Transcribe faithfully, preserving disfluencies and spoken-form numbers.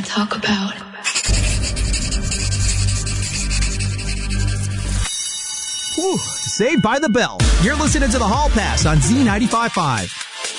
talk about. Whew, Saved by the Bell. You're listening to the Hall Pass on Z ninety-five point five.